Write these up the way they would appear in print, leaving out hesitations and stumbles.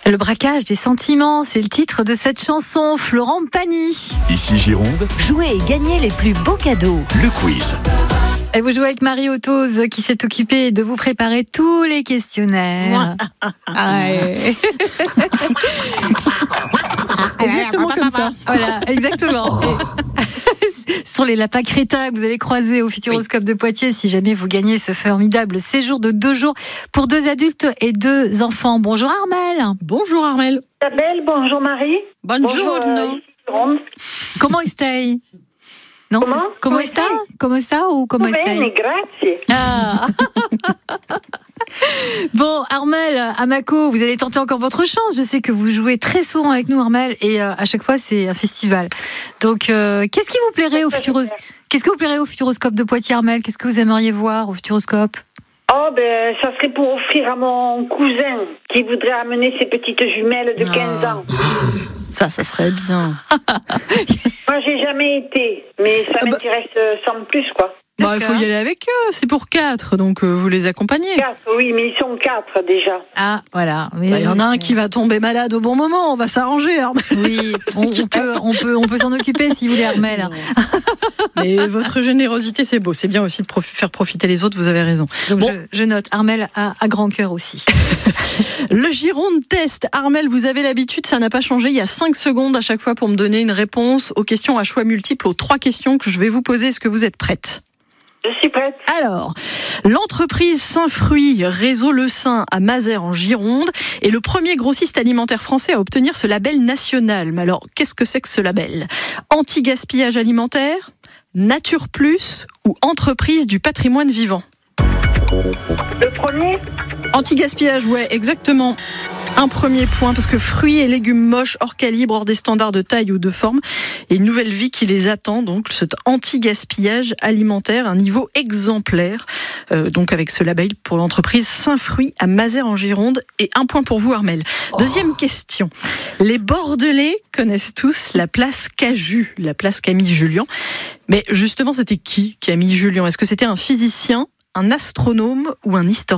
Le braquage des sentiments, c'est le titre de cette chanson. Florent Pagny. Ici Gironde, Jouez et gagnez les plus beaux cadeaux. le quiz. Et vous jouez avec Marie Ottoz qui s'est occupée de vous préparer tous les questionnaires. Ouais. Exactement comme ça. Voilà, exactement. Ce sont les lapins crétins que vous allez croiser au Futuroscope de Poitiers si jamais vous gagnez ce formidable séjour de 2 jours pour 2 adultes et 2 enfants. Bonjour Armel. Bonjour Armel. Isabelle, bonjour Marie. Bonjour. Gironde. Comment stai? Non, Comment? Comment sta? Comment sta ou comment stai? Bene, grazie. Ah. Bon, Armel, Amako, vous allez tenter encore votre chance. Je sais que vous jouez très souvent avec nous, Armel, et à chaque fois c'est un festival. Donc, qu'est-ce qui vous plairait au Futuroscope de Poitiers, Armel? Qu'est-ce que vous aimeriez voir au Futuroscope? Oh, ben, ça serait pour offrir à mon cousin qui voudrait amener ses petites jumelles de 15 ans. Ça serait bien. Moi, j'ai jamais été, mais ça m'intéresse sans plus, quoi. Bah, il faut y aller avec eux, c'est pour 4, donc vous les accompagnez. 4, oui, mais ils sont 4 déjà. Ah, voilà. Mais Il y en a un qui va tomber malade au bon moment, on va s'arranger, Armel. Oui, on peut s'en occuper si vous voulez, Armel. Mais votre générosité, c'est beau. C'est bien aussi de faire profiter les autres, vous avez raison. Donc Bon. je note, Armel a grand cœur aussi. Le Gironde test. Armel, vous avez l'habitude, ça n'a pas changé. Il y a 5 secondes à chaque fois pour me donner une réponse aux questions à choix multiples, aux 3 questions que je vais vous poser. Est-ce que vous êtes prête ? Je suis prête. Alors, l'entreprise Saint-Fruit, réseau Le Saint à Mazères en Gironde, est le premier grossiste alimentaire français à obtenir ce label national. Mais alors, qu'est-ce que c'est que ce label ? Anti-gaspillage alimentaire, Nature Plus ou entreprise du patrimoine vivant ? Le premier ? Anti-gaspillage, ouais, exactement. Un premier point, parce que fruits et légumes moches, hors calibre, hors des standards de taille ou de forme, et une nouvelle vie qui les attend, donc cet anti-gaspillage alimentaire, un niveau exemplaire, donc avec ce label pour l'entreprise Saint-Fruit à Mazères en Gironde, et 1 point pour vous, Armel. Deuxième question. Les Bordelais connaissent tous la place Caju, la place Camille Jullian, mais justement, c'était qui Camille Jullian ? Est-ce que c'était un physicien, un astronome ou un historien ?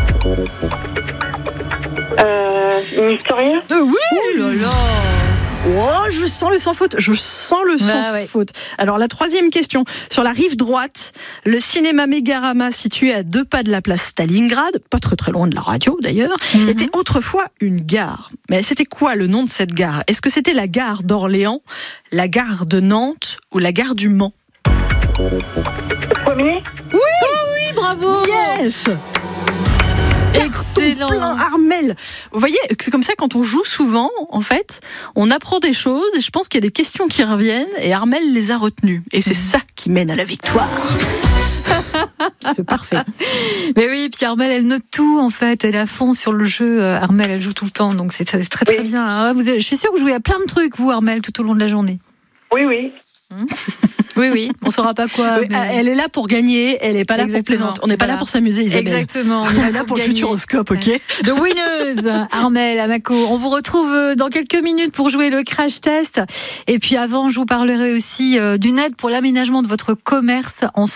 Un historien ? Oui. Oh là là. Oh, je sens le sans faute. Faute. Alors, la 3e question. Sur la rive droite, le cinéma Mégarama, situé à 2 pas de la place Stalingrad, pas très très loin de la radio d'ailleurs, était autrefois une gare. Mais c'était quoi le nom de cette gare ? Est-ce que c'était la gare d'Orléans, la gare de Nantes ou la gare du Mans ? Le premier ? Oui, bravo. Yes. Excellent. Plein, Armel. Vous voyez, c'est comme ça quand on joue souvent, en fait, on apprend des choses et je pense qu'il y a des questions qui reviennent et Armel les a retenues. Et c'est ça qui mène à la victoire. C'est parfait. Mais oui, puis Armel, elle note tout en fait. Elle est à fond sur le jeu. Armel, elle joue tout le temps, donc c'est très très bien. Alors, je suis sûre que vous jouez à plein de trucs, vous, Armel, tout au long de la journée. Oui. Oui, on ne saura pas quoi. Oui, mais... Elle est là pour gagner, elle n'est pas là pour plaisanter. On n'est pas là pour s'amuser, Isabelle. Exactement. On est là pour le Futuroscope, ok ? The Winners, Armel, Amako. On vous retrouve dans quelques minutes pour jouer le crash test. Et puis avant, je vous parlerai aussi d'une aide pour l'aménagement de votre commerce en